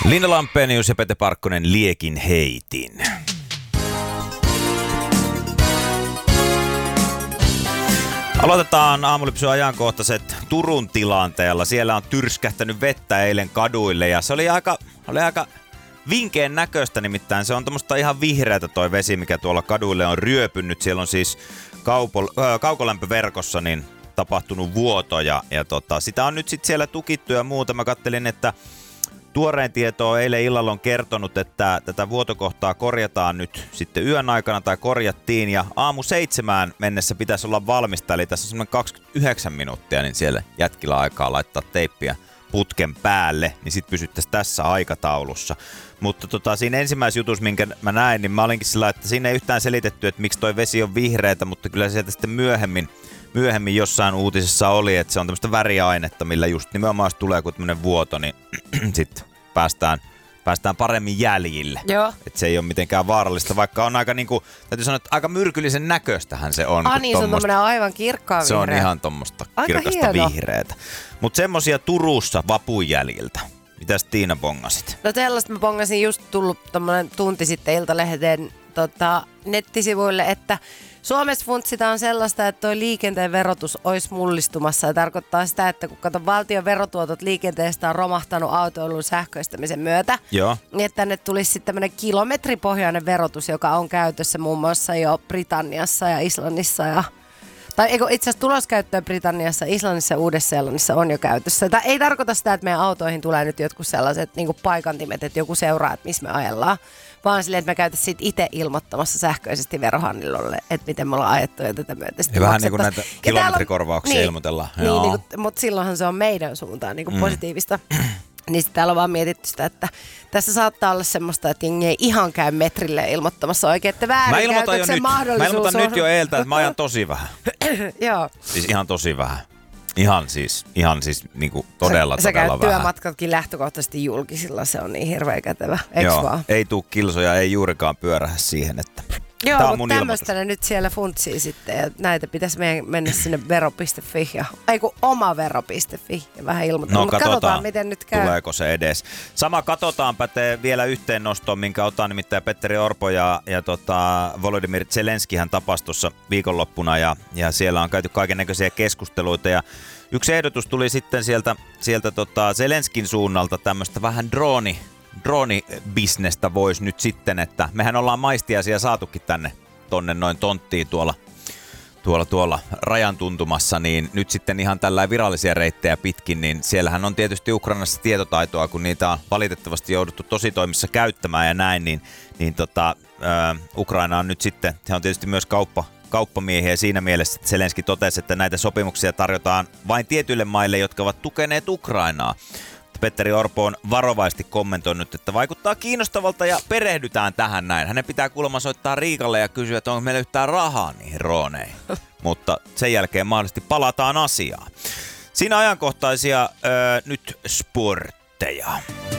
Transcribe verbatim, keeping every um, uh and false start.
Linda Lampenius ja Pete Parkkonen liekin heitin. Aloitetaan Aamulypsyn ajankohtaiset Turun tilanteella. Siellä on tyrskähtänyt vettä eilen kaduille ja se oli aika, oli aika vinkeen näköistä, nimittäin se on tommoista ihan vihreätä toi vesi, mikä tuolla kaduille on ryöpynyt. Siellä on siis kaupo, äh, kaukolämpöverkossa niin tapahtunut vuoto ja, ja tota, sitä on nyt sitten siellä tukittu ja muuta. Mä kattelin, että tuoreen tietoa eilen illalla on kertonut, että tätä vuotokohtaa korjataan nyt sitten yön aikana tai korjattiin ja aamu seitsemään mennessä pitäisi olla valmista, eli tässä on semmoinen kaksikymmentäyhdeksän minuuttia, niin siellä jätkillä aikaa laittaa teippiä putken päälle, niin sit pysyttäisiin tässä aikataulussa. Mutta tota, siinä ensimmäisessä jutussa, minkä mä näin, niin mä olinkin sillä, että siinä ei yhtään selitetty, että miksi toi vesi on vihreätä, mutta kyllä sieltä sitten myöhemmin Myöhemmin jossain uutisessa oli, että se on tämmöistä väriainetta, millä just nimenomaan jos tulee joku tämmöinen vuoto, niin sitten päästään, päästään paremmin jäljille. Joo. Että se ei ole mitenkään vaarallista, vaikka on aika niinku, täytyy sanoa, että aika myrkyllisen näköistähän se on. Ah niin, se on tommoinen aivan kirkkaan vihreä. Se on ihan tommoista kirkasta hieno. vihreätä. Mutta semmosia Turussa vapun jäljiltä. Mitäs Tiina bongasit? No sellaista mä bongasin just tullut tommonen tunti sitten Iltalehden tota, nettisivuille, että Suomessa funtsitaan sellaista, että toi liikenteen verotus olisi mullistumassa ja tarkoittaa sitä, että kun kato valtion verotuotot liikenteestä on romahtanut autoilun sähköistämisen myötä, Joo. niin että tänne tulisi sitten tämmöinen kilometripohjainen verotus, joka on käytössä muun muassa jo Britanniassa ja Islannissa ja tai eikö itse asiassa tuloskäyttöä Britanniassa, Islannissa ja Uudessa-Seelannissa on jo käytössä. Tämä ei tarkoita sitä, että meidän autoihin tulee nyt jotkut sellaiset niin kuin paikantimet, että joku seuraa, että missä me ajellaan, vaan silleen, että me käytäisiin siitä itse ilmoittamassa sähköisesti verohannilolle, että miten me ollaan ajettu ja tätä myötä sitten ja vähän niin kuin näitä kilometrikorvauksia niin, ilmoitellaan. Niin, niin kuin, mutta silloinhan se on meidän suuntaan niin kuin mm. positiivista. Niin sitten täällä on vaan mietitty sitä, että tässä saattaa olla semmoista, että jengi ei ihan käy metrille ilmoittamassa oikein, että väärinkäytöksen mahdollisuus Mä ilmoitan on... nyt jo eiltä, että mä ajan tosi vähän. Joo. Siis ihan tosi vähän. Ihan siis, ihan siis niinku todella, sä, todella sä vähän. käyt työmatkatkin lähtökohtaisesti julkisilla, se on niin hirveän kätevä, eiks Joo, vaan? ei tuu kilsoja, ei juurikaan pyörähä siihen, että Joo, tää on mutta mun tämmöistä ne nyt siellä funtsii sitten ja näitä pitäisi meidän mennä sinne vero piste fi ja ei kun oma vero piste fi ja vähän ilmoittaa. No Mutta katsotaan, katsotaan, miten nyt käy. Tuleeko se edes. Sama katsotaan pätee vielä yhteen nostoon, minkä otan nimittäin Petteri Orpo ja, ja tota, Volodymyr Zelenskihän tapasi tuossa viikonloppuna ja, ja siellä on käyty kaikennäköisiä keskusteluita ja yksi ehdotus tuli sitten sieltä, sieltä tota Zelenskin suunnalta tämmöistä vähän drooni, droonibisnestä voisi nyt sitten, että mehän ollaan maistiaisia saatukin tänne tonne noin tonttiin tuolla, tuolla, tuolla rajan tuntumassa, niin nyt sitten ihan tällä virallisia reittejä pitkin, niin siellähän on tietysti Ukrainassa tietotaitoa, kun niitä on valitettavasti jouduttu tositoimissa käyttämään ja näin, niin, niin tota, äh, Ukraina on nyt sitten, se on tietysti myös kauppa, kauppamiehiä siinä mielessä, että Zelenski totesi, että näitä sopimuksia tarjotaan vain tietyille maille, jotka ovat tukeneet Ukrainaa. Petteri Orpo on varovaisesti kommentoinut, että vaikuttaa kiinnostavalta ja perehdytään tähän näin. Hänen pitää kuulemma soittaa Riikalle ja kysyä, että onko meillä yhtään rahaa niihin rooneihin. Mutta sen jälkeen mahdollisesti palataan asiaan. Siinä ajankohtaisia öö, nyt sportteja.